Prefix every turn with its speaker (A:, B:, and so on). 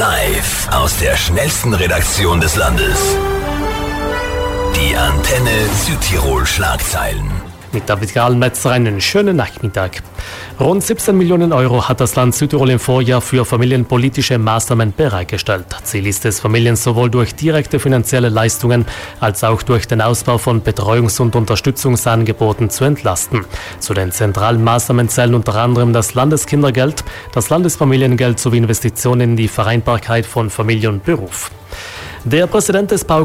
A: Live aus der schnellsten Redaktion des Landes. Die Antenne Südtirol Schlagzeilen.
B: Mit David Gralmetzer einen schönen Nachmittag. Rund 17 Millionen Euro hat das Land Südtirol im Vorjahr für familienpolitische Maßnahmen bereitgestellt. Ziel ist es, Familien sowohl durch direkte finanzielle Leistungen als auch durch den Ausbau von Betreuungs- und Unterstützungsangeboten zu entlasten. Zu den zentralen Maßnahmen zählen unter anderem das Landeskindergeld, das Landesfamiliengeld sowie Investitionen in die Vereinbarkeit von Familie und Beruf. Der Präsident des